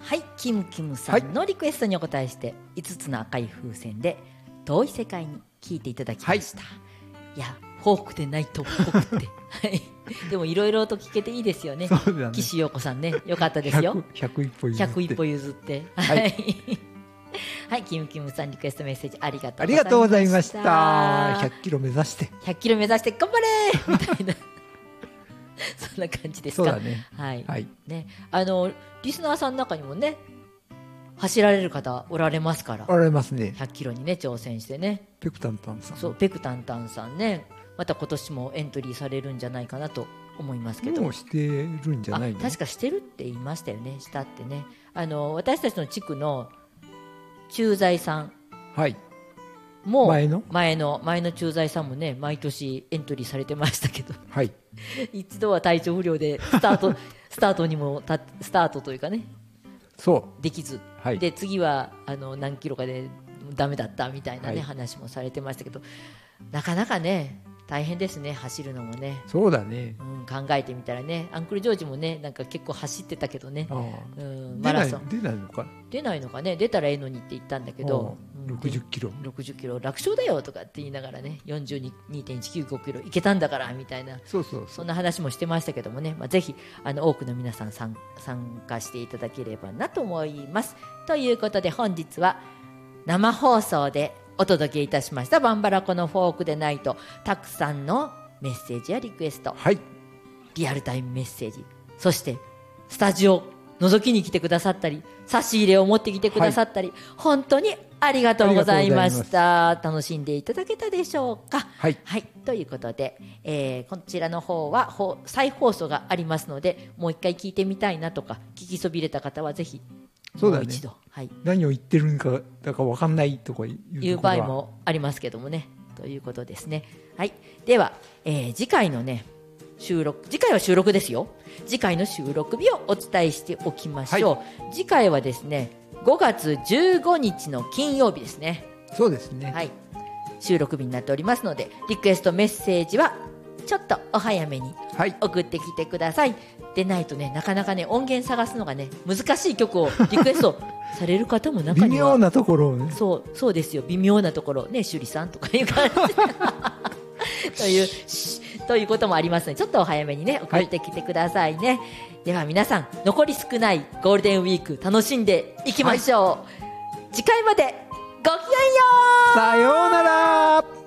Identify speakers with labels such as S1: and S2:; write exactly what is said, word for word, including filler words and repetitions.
S1: はい、キムキムさんのリクエストにお答えして、はい、いつつの赤い風船で遠い世界に聞いていただきました、はい、いやフォークでないとっぽくてはいでもいろいろと聞けていいですよね。そうだね、岸陽子さんね、よかったですよ。
S2: ひゃくいっぽ譲って
S1: ひゃくいっぽ譲って
S2: はい、
S1: はい、キムキムさんリクエストメッセージありがとうございました。
S2: ありがとうございました。ひゃっキロ目指して
S1: ひゃっキロ目指して頑張れみたいなそんな感じですか。
S2: そうだね、
S1: はい、
S2: はい、
S1: ね、あのリスナーさんの中にもね走られる方おられますから。
S2: おられますね。
S1: ひゃっキロにね挑戦してね。
S2: ペクタンタンさん。
S1: そうペクタンタンさんね、また今年もエントリーされるんじゃないかなと思いますけど。
S2: もうしてるんじゃないの？
S1: 確かしてるって言いましたよね。したってね、あの私たちの地区の駐在さん、
S2: はい、
S1: もう
S2: 前の
S1: 前の前の駐在さんもね毎年エントリーされてましたけど、
S2: はい、
S1: 一度は体調不良でスタートスタートにもたスタートというかね、
S2: そう
S1: できず、
S2: はい、
S1: で次はあの何キロかでダメだったみたいなね、
S2: はい、
S1: 話もされてましたけど、なかなかね大変ですね、走るのもね。
S2: そうだね、
S1: うん、考えてみたらね、アンクルジョージもねなんか結構走ってたけどね、うん、
S2: マラソン出ないのか
S1: 出ないのかね、出たらええのにって言ったんだけど、
S2: うん、ろくじゅっキロ
S1: ろくじゅっキロ楽勝だよとかって言いながらね よんじゅうにてんいちきゅうごキロいけたんだからみたいな、
S2: そうそうそう、
S1: そんな話もしてましたけどもね、まあ、ぜひあの多くの皆さん参加していただければなと思います。ということで本日は生放送でお届けいたしましたバンバラコのフォークでないと、たくさんのメッセージやリクエスト、
S2: はい、
S1: リアルタイムメッセージ、そしてスタジオ覗きに来てくださったり差し入れを持ってきてくださったり、はい、本当にありがとうございました。楽しんでいただけたでしょうか。
S2: はい、
S1: はい、ということで、えー、こちらの方は再放送がありますので、もう一回聞いてみたいなとか聞きそびれた方はぜひ
S2: そうだね、
S1: もう一度、はい、
S2: 何を言ってるんかだか分かんないとかいう
S1: いう場合もありますけどもね、ということですね。はい、では、えー、次回のね収録、次回は収録ですよ。次回の収録日をお伝えしておきましょう、はい、次回はですねごがつじゅうごにちの金曜日ですね。
S2: そうですね、
S1: はい、収録日になっておりますので、リクエストメッセージはちょっとお早めに送ってきてください、はい、でないとねなかなかね音源探すのがね難しい曲をリクエストされる方も中には
S2: 微妙なところをね、
S1: そうそうですよ、微妙なところね、趣里さんとかいう感じというということもありますので、ちょっとお早めにね送ってきてくださいね、はい、では皆さん残り少ないゴールデンウィーク楽しんでいきましょう、はい、次回までごきげんよう、
S2: さようなら。